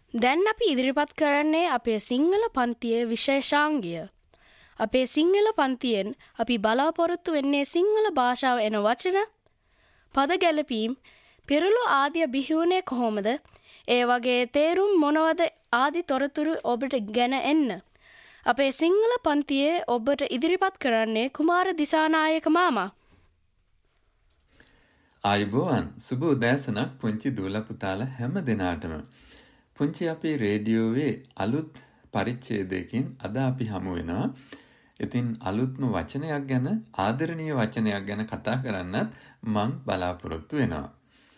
දැන් අපි ඉදිරිපත් කරන්නේ අපේ සිංහල පන්තියේ විශේෂාංගය. අපේ සිංහල පන්තියෙන් අපි බලාපොරොත්තු වෙන්නේ සිංහල භාෂාව එන වචන, පද ගැලපීම්, පිරුළු ආදිය බිහිවුණේ කොහොමද? ඒ වගේ තේරුම් මොනවද ආදි තොරතුරු ඔබට ගැන එන්න. අපේ සිංහල පන්තියේ ඔබට ඉදිරිපත් කරන්නේ කුමාර දිසානායක මාමා. ආයුබෝවන් සුබ උදෑසනක් පුංචි දූල පුතාලා හැම දිනාටම. පුංචි අපේ රේඩියෝවේ අලුත් පරිච්ඡේදයකින් අද අපි හමු වෙනවා. ඉතින් අලුත්ම වචනයක් ගැන ආදරණීය වචනයක් ගැන කතා කරන්නත් මං බලාපොරොත්තු වෙනවා.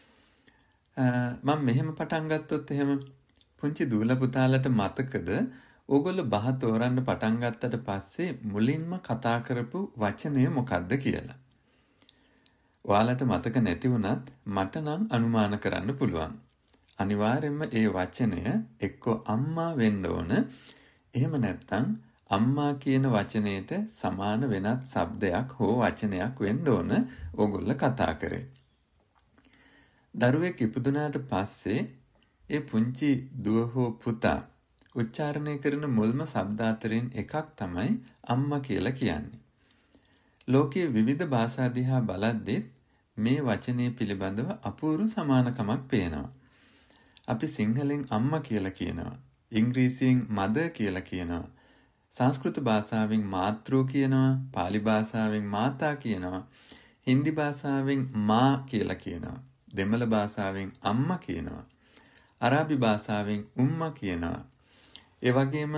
මම මෙහෙම පටන් ගත්තොත් එහෙම පුංචි දූල පුතාලට මතකද ඕගොල්ලෝ බහ තෝරන්න පටන් ගත්තට පස්සේ මුලින්ම කතා කරපු වචනය මොකක්ද කියලා? ඔයාලට මතක නැති වුණත් මට නම් අනුමාන කරන්න පුළුවන්. අනිවාර්යයෙන්ම ඒ වචනය එක්කෝ අම්මා වෙන්න ඕන. එහෙම නැත්නම් අම්මා කියන වචනයට සමාන වෙනත් શબ્දයක් හෝ වචනයක් වෙන්න ඕන ඕගොල්ලෝ කතා කරේ. දරුවෙක් ඉපදුනාට පස්සේ ඒ පුංචි දුව හෝ පුතා උච්චාරණය කරන මුල්ම શબ્ද අතරින් එකක් තමයි අම්මා කියලා කියන්නේ. ලෝකයේ විවිධ භාෂා දිහා බලද්දී මේ වචනේ පිළිබඳව අපූර්ව සමානකමක් පේනවා. අපි සිංහලෙන් අම්මා කියලා කියනවා. ඉංග්‍රීසියෙන් මදර් කියලා කියනවා. සංස්කෘත භාෂාවෙන් මාතෘ කියනවා. පාලි භාෂාවෙන් මාතා කියනවා. හින්දි භාෂාවෙන් මා කියලා කියනවා. දෙමළ භාෂාවෙන් අම්මා කියනවා. අරාබි භාෂාවෙන් උම්මා කියනවා. ඒ වගේම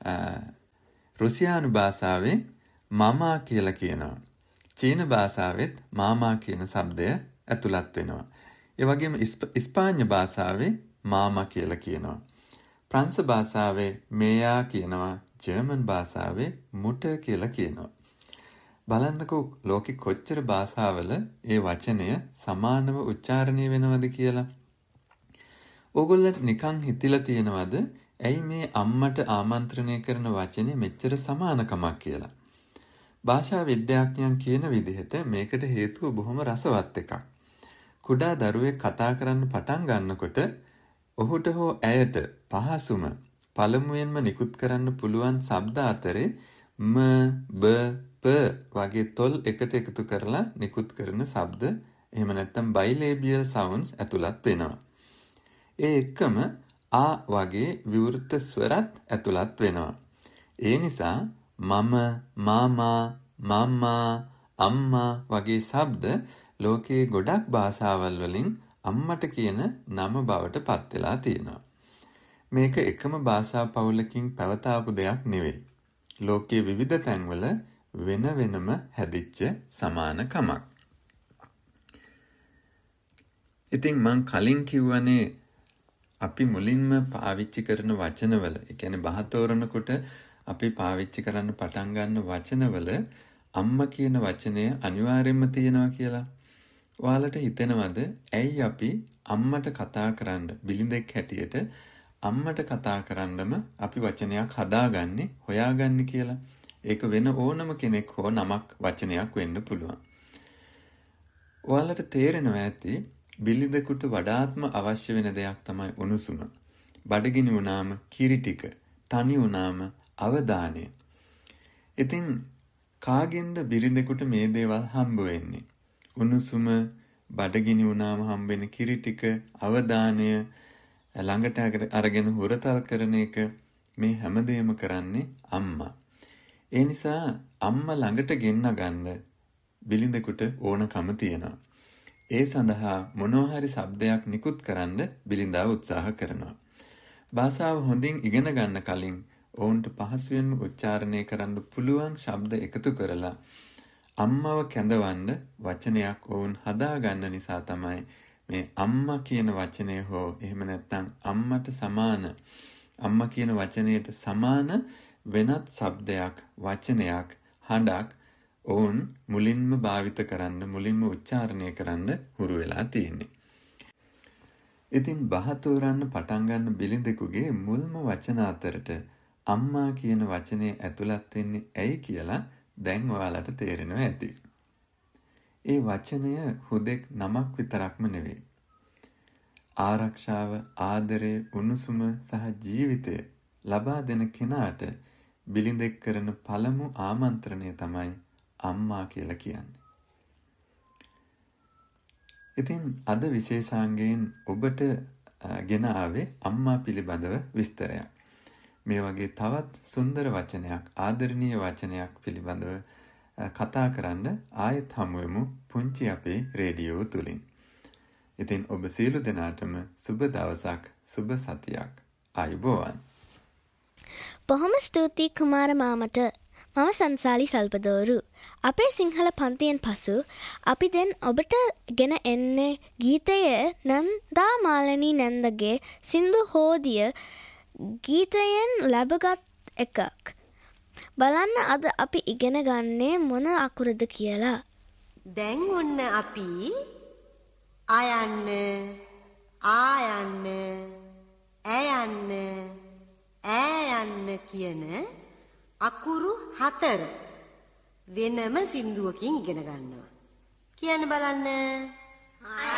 රුසියානු භාෂාවෙන් මමා කියලා කියනවා. චීන භාෂාවෙත් මාමා කියන શબ્දය ඇතුළත් වෙනවා. ඒ වගේම ඉස්පාඤ්ඤ භාෂාවේ මාමා කියලා කියනවා. ප්‍රංශ භාෂාවේ මේයා කියනවා. ජර්මන් භාෂාවේ මුටර් කියලා කියනවා. බලන්නකෝ ලෝකෙ කොච්චර භාෂාවල ඒ වචනය සමානව උච්චාරණය වෙනවද කියලා. ඕගොල්ලන්ට නිකන් හිතිලා තියෙනවද ඇයි මේ අම්මට ආමන්ත්‍රණය කරන වචනේ මෙච්චර සමානකමක් කියලා? භාෂා විද්‍යාඥයන් කියන විදිහට මේකට හේතුව බොහොම රසවත් එකක්. කුඩා දරුවෙක් කතා කරන්න පටන් ගන්නකොට ඔහුට හෝ ඇයට පහසුම පළමුවෙන්ම නිකුත් කරන්න පුළුවන් શબ્ද අතරේ ම, බ, ප වගේ තොල් එකට එකතු කරලා නිකුත් කරන શબ્ද එහෙම නැත්නම් බයිලේබියල් සවුන්ඩ්ස් ඇතුළත් වෙනවා. ඒ එක්කම ආ වගේ විවෘත ස්වරත් ඇතුළත් වෙනවා. ඒ නිසා මම, මාමා, මම්මා, අම්මා වගේ શબ્ද ලෝකයේ ගොඩක් භාෂාවල් වලින් අම්මට කියන නම බවට පත් වෙලා තියෙනවා. මේක එකම භාෂා පවුලකින් පැවතාපු දෙයක් නෙවෙයි. ලෝකයේ විවිධ තැන්වල වෙන වෙනම හැදිච්ච සමානකමක්. ඉතින් මං කලින් කිව්වනේ අපි මුලින්ම පාවිච්චි කරන වචනවල, ඒ කියන්නේ බහ තෝරනකොට අපි පාවිච්චි කරන්න පටන් ගන්න වචනවල අම්මා කියන වචනය අනිවාර්යයෙන්ම තියෙනවා කියලා. ඔයාලට හිතෙනවද ඇයි අපි අම්මට කතා කරන්න බිලිඳෙක් හැටියට අම්මට කතා කරන්නම අපි වචනයක් හදාගන්නේ, හොයාගන්නේ කියලා? ඒක වෙන ඕනම කෙනෙක් හෝ නමක් වචනයක් වෙන්න පුළුවන්. ඔයාලට තේරෙනවා ඇති බිලිඳෙකුට වඩාත්ම අවශ්‍ය වෙන දෙයක් තමයි උණුසුම. බඩගිනි වුණාම කිරි ටික, තනි වුණාම අවධානය. ඉතින් කාගෙන්ද බිරිඳෙකුට මේ දේවල් හම්බ වෙන්නේ? උණුසුම, බඩගිනි වුණාම හම්බෙන කිරි ටික, අවධානය, ළඟට අරගෙන හුරතල් කරන එක, මේ හැමදේම කරන්නේ අම්මා. ඒ නිසා අම්මා ළඟට ගෙන්න ගන්න බිලිඳෙකුට ඕනකම තියෙනවා. ඒ සඳහා මොනවා හරි શબ્දයක් නිකුත් කරන්න බිලිඳා උත්සාහ කරනවා. භාෂාව හොඳින් ඉගෙන ගන්න කලින් ඔවුන්ට පහසුවෙන්ම උච්චාරණය කරන්න පුළුවන් શબ્ද එකතු කරලා අම්මව කැඳවන්න වචනයක් ඔවුන් හදාගන්න නිසා තමයි මේ අම්මා කියන වචනය හෝ එහෙම නැත්නම් අම්මට සමාන අම්මා කියන වචනයට සමාන වෙනත් શબ્දයක්, වචනයක්, හඬක් ඔවුන් මුලින්ම භාවිත කරන්න, මුලින්ම උච්චාරණය කරන්න හුරු වෙලා තියෙන්නේ. ඉතින් බහ තෝරන්න පටන් ගන්න බිලිඳෙකුගේ මුල්ම වචන අතරට අම්මා කියන වචනේ ඇතුළත් වෙන්නේ ඇයි කියලා දැන් ඔයාලට තේරෙනවා ඇති. ඒ වචනය හුදෙක් නමක් විතරක්ම නෙවෙයි. ආරක්ෂාව, ආදරය, උණුසුම සහ ජීවිතය ලබා දෙන කෙනාට බිලිඳෙක් කරන පළමු ආමන්ත්‍රණය තමයි අම්මා කියලා කියන්නේ. ඉතින් අද විශේෂාංගයෙන් ඔබට ගෙන ආවේ අම්මා පිළිබඳව විස්තරයක්. මේ වගේ තවත් සුන්දර වචනයක්, ආදරණීය වචනයක් පිළිබඳව කතා කරන්න ආයෙත් හමු වෙමු පුංචි අපේ රේඩියෝ තුලින්. ඉතින් ඔබ සියලු දෙනාටම සුබ දවසක්, සුබ සතියක්. ආයුබෝවන්. බොහොම ස්තුතියි කුමාර මාමට. මම සංසාලි සල්පදෝරු. අපේ සිංහල පන්තියෙන් පසු අපි දැන් ඔබට ගෙන එන්නේ ගීතය නන්දා මාලනී නැන්දගේ සින්දු හෝදිය ගීතයෙන් ලැබගත් එකක්. බලන්න අද අපි ඉගෙන ගන්නේ මොන අකුරද කියලා. දැන් ඔන්න අපි අයන්න, ආයන්න, ඇයන්න, ඈයන්න කියන අකුරු 4 වෙනම සින්දුවකින් ඉගෙන ගන්නවා. කියන්න බලන්න.